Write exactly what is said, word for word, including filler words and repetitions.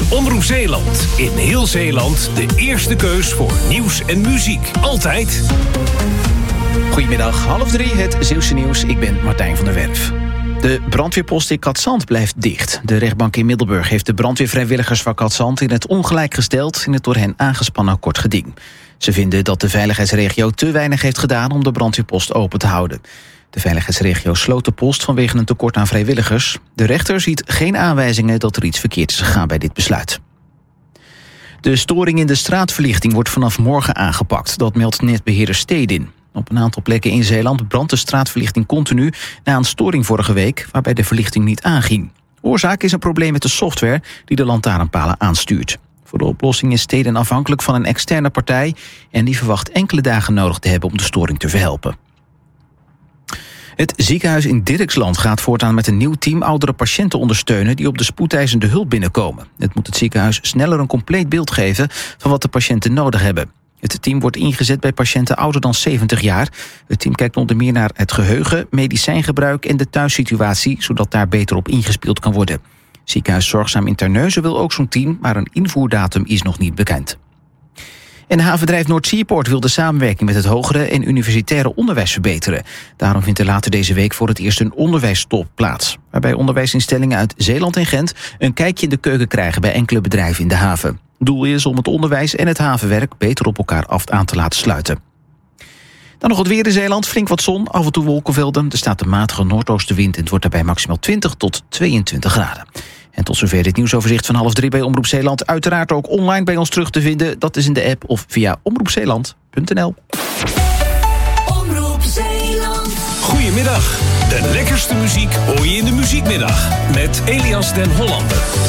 Omroep Zeeland. In heel Zeeland de eerste keus voor nieuws en muziek. Altijd. Goedemiddag, half drie, het Zeeuwse nieuws. Ik ben Martijn van der Werf. De brandweerpost in Katzand blijft dicht. De rechtbank in Middelburg heeft de brandweervrijwilligers van Katzand in het ongelijk gesteld in het door hen aangespannen kort geding. Ze vinden dat de veiligheidsregio te weinig heeft gedaan om de brandweerpost open te houden. De veiligheidsregio sloot de post vanwege een tekort aan vrijwilligers. De rechter ziet geen aanwijzingen dat er iets verkeerd is gegaan bij dit besluit. De storing in de straatverlichting wordt vanaf morgen aangepakt. Dat meldt netbeheerder Stedin. Op een aantal plekken in Zeeland brandt de straatverlichting continu na een storing vorige week waarbij de verlichting niet aanging. Oorzaak is een probleem met de software die de lantaarnpalen aanstuurt. Voor de oplossing is Stedin afhankelijk van een externe partij en die verwacht enkele dagen nodig te hebben om de storing te verhelpen. Het ziekenhuis in Dirksland gaat voortaan met een nieuw team oudere patiënten ondersteunen die op de spoedeisende hulp binnenkomen. Het moet het ziekenhuis sneller een compleet beeld geven van wat de patiënten nodig hebben. Het team wordt ingezet bij patiënten ouder dan zeventig jaar. Het team kijkt onder meer naar het geheugen, medicijngebruik en de thuissituatie, zodat daar beter op ingespeeld kan worden. Ziekenhuis Zorgzaam in Terneuzen wil ook zo'n team, maar een invoerdatum is nog niet bekend. En havenbedrijf Noordseapoort wil de samenwerking met het hogere en universitaire onderwijs verbeteren. Daarom vindt er later deze week voor het eerst een onderwijstop plaats, waarbij onderwijsinstellingen uit Zeeland en Gent een kijkje in de keuken krijgen bij enkele bedrijven in de haven. Doel is om het onderwijs en het havenwerk beter op elkaar af aan te laten sluiten. Dan nog het weer in Zeeland. Flink wat zon, af en toe wolkenvelden. Er staat een matige noordoostenwind en het wordt daarbij maximaal twintig tot tweeëntwintig graden. En tot zover dit nieuwsoverzicht van half drie bij Omroep Zeeland. Uiteraard ook online bij ons terug te vinden. Dat is in de app of via omroep zeeland punt n l. Omroep Zeeland. Goedemiddag. De lekkerste muziek hoor je in de muziekmiddag. Met Elias den Hollander.